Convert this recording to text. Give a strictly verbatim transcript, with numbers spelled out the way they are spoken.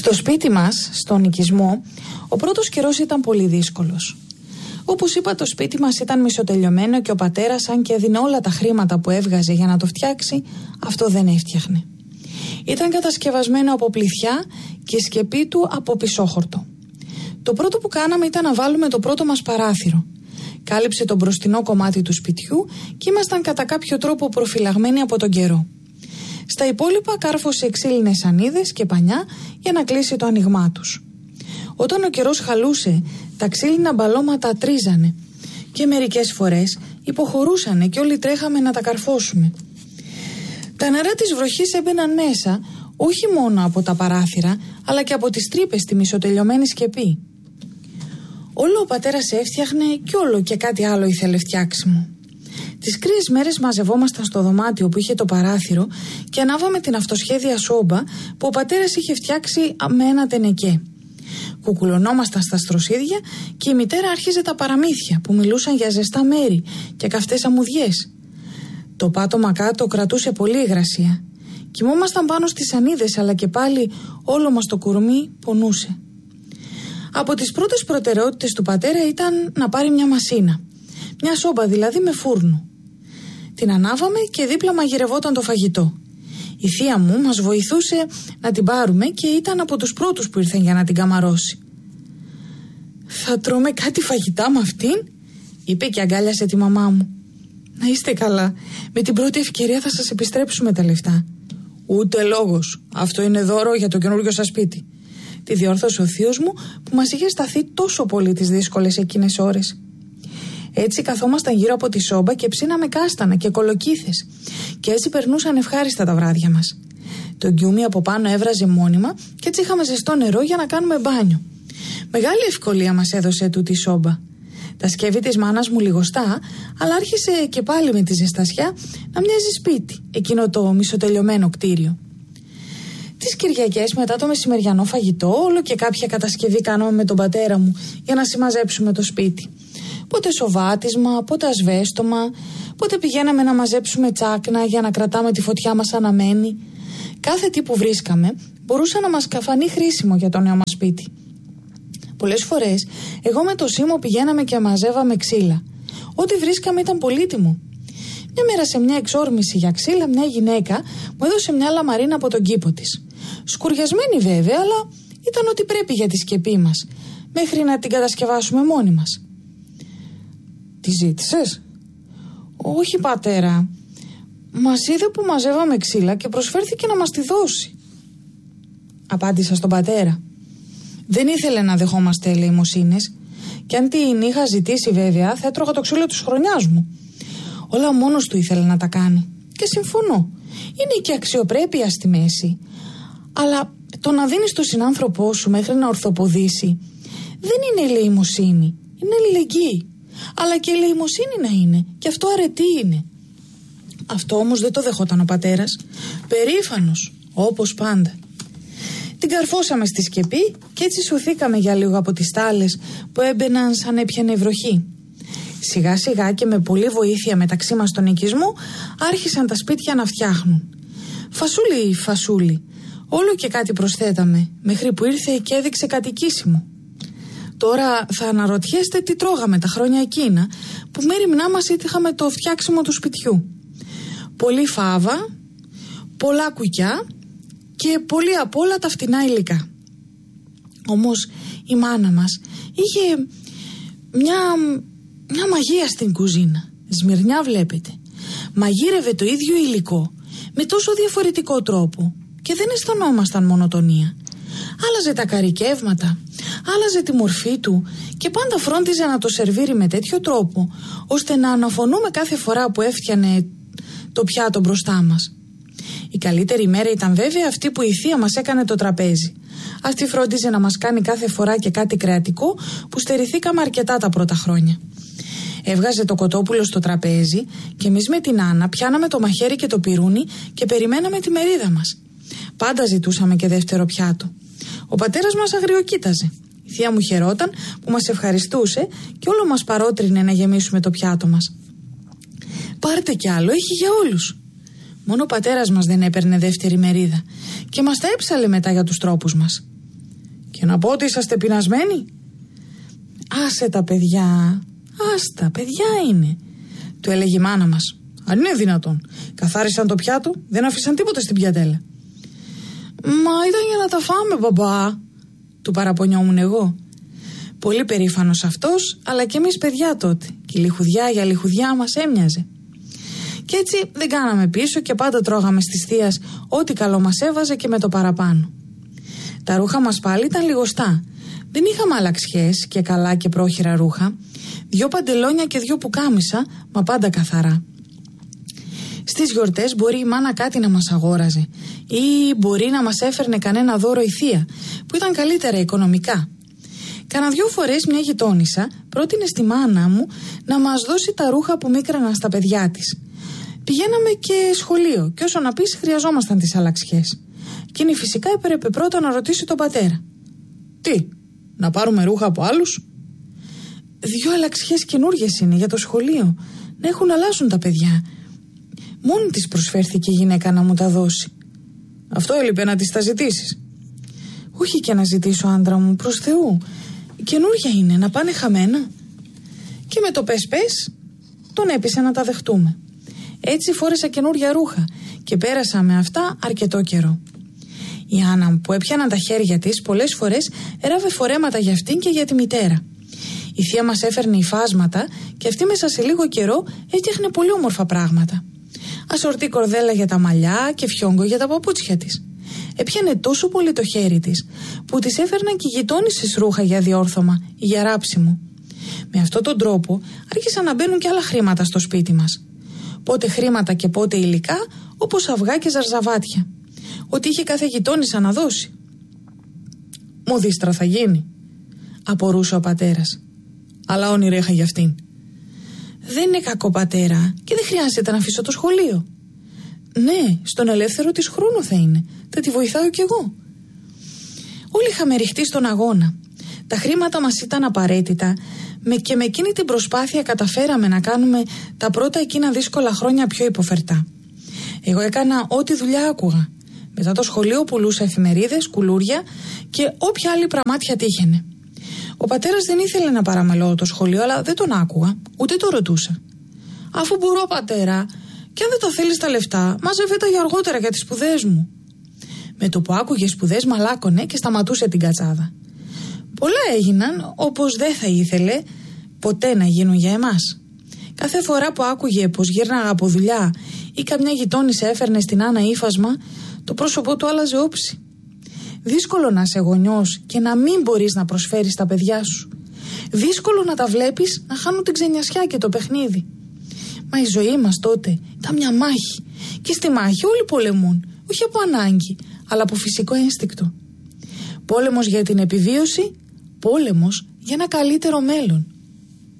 Στο σπίτι μας, στον οικισμό, ο πρώτος καιρός ήταν πολύ δύσκολος. Όπως είπα, το σπίτι μας ήταν μισοτελειωμένο και ο πατέρας, αν και έδινε όλα τα χρήματα που έβγαζε για να το φτιάξει, αυτό δεν έφτιαχνε. Ήταν κατασκευασμένο από πληθιά και η σκεπή του από πισόχορτο. Το πρώτο που κάναμε ήταν να βάλουμε το πρώτο μας παράθυρο. Κάλυψε το μπροστινό κομμάτι του σπιτιού και ήμασταν κατά κάποιο τρόπο προφυλαγμένοι από τον καιρό. Στα υπόλοιπα κάρφωσε ξύλινες σανίδες και πανιά για να κλείσει το άνοιγμά τους. Όταν ο καιρός χαλούσε, τα ξύλινα μπαλώματα τρίζανε και μερικές φορές υποχωρούσανε και όλοι τρέχαμε να τα καρφώσουμε. Τα νερά της βροχής έμπαιναν μέσα, όχι μόνο από τα παράθυρα, αλλά και από τις τρύπες στη μισοτελειωμένη σκεπή. Όλο ο πατέρας έφτιαχνε και όλο και κάτι άλλο ήθελε φτιάξιμο. Τις κρύες μέρες μαζευόμασταν στο δωμάτιο που είχε το παράθυρο και ανάβαμε την αυτοσχέδια σόμπα που ο πατέρας είχε φτιάξει με ένα τενεκέ. Κουκουλωνόμασταν στα στροσίδια και η μητέρα άρχιζε τα παραμύθια που μιλούσαν για ζεστά μέρη και καυτές αμμουδιές. Το πάτωμα κάτω κρατούσε πολύ υγρασία. Κοιμόμασταν πάνω στις σανίδες, αλλά και πάλι όλο μας το κορμί πονούσε. Από τις πρώτες προτεραιότητες του πατέρα ήταν να πάρει μια μασίνα. Μια σόμπα δηλαδή με φούρνο. Την ανάβαμε και δίπλα μαγειρευόταν το φαγητό. Η θεία μου μας βοηθούσε να την πάρουμε και ήταν από τους πρώτους που ήρθαν για να την καμαρώσει. «Θα τρώμε κάτι φαγητά με αυτήν?» είπε και αγκάλιασε τη μαμά μου. «Να είστε καλά. Με την πρώτη ευκαιρία θα σας επιστρέψουμε τα λεφτά». «Ούτε λόγος. Αυτό είναι δώρο για το καινούργιο σας σπίτι», τη διόρθωσε ο θείος μου που μας είχε σταθεί τόσο πολύ τις δύσκολες εκείνες ώρες. Έτσι καθόμασταν γύρω από τη σόμπα και ψήναμε κάστανα και κολοκύθες και έτσι περνούσαν ευχάριστα τα βράδια μας. Το γκιούμι από πάνω έβραζε μόνιμα και έτσι είχαμε ζεστό νερό για να κάνουμε μπάνιο. Μεγάλη ευκολία μας έδωσε τούτη η σόμπα. Τα σκεύη της μάνας μου λιγοστά, αλλά άρχισε και πάλι με τη ζεστασιά να μοιάζει σπίτι, εκείνο το μισοτελειωμένο κτίριο. Τις Κυριακές μετά το μεσημεριανό φαγητό, όλο και κάποια κατασκευή κάναμε με τον πατέρα μου για να συμμαζέψουμε το σπίτι. Πότε σοβάτισμα, πότε ασβέστομα, πότε πηγαίναμε να μαζέψουμε τσάκνα για να κρατάμε τη φωτιά μας αναμένη. Κάθε τι που βρίσκαμε μπορούσε να μας φανεί χρήσιμο για το νέο μας σπίτι. Πολλές φορές εγώ με το Σίμω πηγαίναμε και μαζεύαμε ξύλα. Ό,τι βρίσκαμε ήταν πολύτιμο. Μια μέρα σε μια εξόρμηση για ξύλα, μια γυναίκα μου έδωσε μια λαμαρίνα από τον κήπο της. Σκουριασμένη βέβαια, αλλά ήταν ό,τι πρέπει για τη σκεπή μας, μέχρι να την κατασκευάσουμε μόνοι μας. «Τη ζήτησες?» «Όχι, πατέρα. Μας είδε που μαζεύαμε ξύλα και προσφέρθηκε να μας τη δώσει», απάντησα στον πατέρα. Δεν ήθελε να δεχόμαστε ελεημοσύνες και αν την είχα ζητήσει βέβαια θα έτρωγα το ξύλο της χρονιάς μου. Όλα μόνος του ήθελε να τα κάνει και συμφωνώ. Είναι και αξιοπρέπεια στη μέση. Αλλά το να δίνεις τον συνάνθρωπό σου μέχρι να ορθοποδήσει δεν είναι ελεημοσύνη, είναι αλληλεγγύη. Αλλά και ελεημοσύνη να είναι, και αυτό αρετή είναι. Αυτό όμως δεν το δεχόταν ο πατέρας, περήφανος όπως πάντα. Την καρφώσαμε στη σκεπή και έτσι σωθήκαμε για λίγο από τις τάλες που έμπαιναν σαν έπιανε βροχή. Σιγά σιγά και με πολλή βοήθεια μεταξύ μας στον οικισμό άρχισαν τα σπίτια να φτιάχνουν. Φασούλη, φασούλη, όλο και κάτι προσθέταμε, μέχρι που ήρθε και έδειξε κατοικήσιμο. Τώρα θα αναρωτιέστε τι τρώγαμε τα χρόνια εκείνα που μέριμνά μας είχαμε το φτιάξιμο του σπιτιού. Πολύ φάβα, πολλά κουκιά και πολύ απ' όλα τα φτηνά υλικά. Όμως η μάνα μας είχε μια, μια μαγεία στην κουζίνα. Σμυρνιά βλέπετε. Μαγείρευε το ίδιο υλικό με τόσο διαφορετικό τρόπο και δεν αισθανόμασταν μονοτονία. Άλλαζε τα καρικεύματα, άλλαζε τη μορφή του και πάντα φρόντιζε να το σερβίρει με τέτοιο τρόπο ώστε να αναφωνούμε κάθε φορά που έφτιανε το πιάτο μπροστά μας. Η καλύτερη μέρα ήταν βέβαια αυτή που η θεία μας έκανε το τραπέζι. Αυτή φρόντιζε να μας κάνει κάθε φορά και κάτι κρεατικό που στερηθήκαμε αρκετά τα πρώτα χρόνια. Έβγαζε το κοτόπουλο στο τραπέζι και εμείς με την Άννα πιάναμε το μαχαίρι και το πυρούνι και περιμέναμε τη μερίδα μας. Πάντα ζητούσαμε και δεύτερο πιάτο. Ο πατέρας μας αγριοκοίταζε. Η θεία μου χαιρόταν που μας ευχαριστούσε και όλο μας παρότρινε να γεμίσουμε το πιάτο μας. «Πάρτε κι άλλο, έχει για όλους». Μόνο ο πατέρας μας δεν έπαιρνε δεύτερη μερίδα και μας τα έψαλε μετά για τους τρόπους μας. Και να πω ότι είσαστε πεινασμένοι. Άσε τα παιδιά, άστα, παιδιά είναι, του έλεγε η μάνα μας. Αν είναι δυνατόν, καθάρισαν το πιάτο, δεν άφησαν τίποτα στην πιατέλα. Μα ήταν για να τα φάμε, μπαμπά, του παραπονιόμουν εγώ. Πολύ περήφανος αυτός, αλλά και εμείς παιδιά τότε. Και η λιχουδιά για λιχουδιά μας έμοιαζε. Κι έτσι δεν κάναμε πίσω και πάντα τρώγαμε στις θείας ό,τι καλό μας έβαζε και με το παραπάνω. Τα ρούχα μας πάλι ήταν λιγοστά. Δεν είχαμε αλλαξιές και καλά και πρόχειρα ρούχα. Δυο παντελόνια και δυο πουκάμισα, μα πάντα καθαρά. Στις γιορτές μπορεί η μάνα κάτι να μας αγόραζε ή μπορεί να μας έφερνε κανένα δώρο η θεία, που ήταν καλύτερα οικονομικά. Κάνα δυο φορές μια γειτόνισσα πρότεινε στη μάνα μου να μας δώσει τα ρούχα που μίκραναν στα παιδιά της. Πηγαίναμε και σχολείο και όσο να πεις χρειαζόμασταν τις αλλαξιές. Εκείνη φυσικά έπρεπε πρώτα να ρωτήσει τον πατέρα. Τι, να πάρουμε ρούχα από άλλους? Δυο αλλαξιές καινούργιες είναι για το σχολείο. Να έχουν αλλάζουν τα παιδιά. Μόνη της προσφέρθηκε η γυναίκα να μου τα δώσει. Αυτό έλειπε να της τα ζητήσεις. Όχι και να ζητήσω, άντρα μου, προς Θεού. Καινούργια είναι, να πάνε χαμένα. Και με το πες πες τον έπεισε να τα δεχτούμε. Έτσι φόρεσα καινούργια ρούχα και πέρασα με αυτά αρκετό καιρό. Η Άννα που έπιαναν τα χέρια της πολλές φορές έραβε φορέματα για αυτήν και για τη μητέρα. Η θεία μας έφερνε υφάσματα και αυτή μέσα σε λίγο καιρό έφτιαχνε πολύ όμορφα πράγματα. Ασορτή κορδέλα για τα μαλλιά και φιόγκο για τα παπούτσια της. Έπιανε τόσο πολύ το χέρι της που της έφερναν και οι γειτόνισσες ρούχα για διόρθωμα ή για ράψιμο. Με αυτόν τον τρόπο άρχισαν να μπαίνουν και άλλα χρήματα στο σπίτι μας. Πότε χρήματα και πότε υλικά, όπως αυγά και ζαρζαβάτια. Ό,τι είχε κάθε γειτόνισσα να δώσει. Μοδίστρα θα γίνει, απορούσε ο πατέρας. Αλλά όνειρα είχα για αυτήν. Δεν είναι κακό, πατέρα, και δεν χρειάζεται να αφήσω το σχολείο. Ναι, στον ελεύθερο της χρόνο θα είναι. Θα τη βοηθάω κι εγώ. Όλοι είχαμε ρηχτεί στον αγώνα. Τα χρήματα μας ήταν απαραίτητα με και με εκείνη την προσπάθεια καταφέραμε να κάνουμε τα πρώτα εκείνα δύσκολα χρόνια πιο υποφερτά. Εγώ έκανα ό,τι δουλειά άκουγα. Μετά το σχολείο πουλούσα εφημερίδες, κουλούρια και όποια άλλη πραμάτια τύχαινε. Ο πατέρας δεν ήθελε να παραμελώ το σχολείο, αλλά δεν τον άκουγα, ούτε το ρωτούσα. Αφού μπορώ, πατέρα, και αν δεν τα θέλεις τα λεφτά, μάζευε τα για αργότερα για τις σπουδές μου. Με το που άκουγε σπουδές μαλάκωνε και σταματούσε την κατσάδα. Πολλά έγιναν όπως δεν θα ήθελε ποτέ να γίνουν για εμάς. Κάθε φορά που άκουγε πως γύρναγα από δουλειά ή καμιά γειτόνισσα έφερνε στην Άννα ύφασμα, το πρόσωπό του άλλαζε όψη. Δύσκολο να είσαι γονιός και να μην μπορείς να προσφέρεις τα παιδιά σου. Δύσκολο να τα βλέπεις να χάνουν την ξενιασιά και το παιχνίδι. Μα η ζωή μας τότε ήταν μια μάχη. Και στη μάχη όλοι πολεμούν, όχι από ανάγκη, αλλά από φυσικό ένστικτο. Πόλεμος για την επιβίωση, πόλεμος για ένα καλύτερο μέλλον.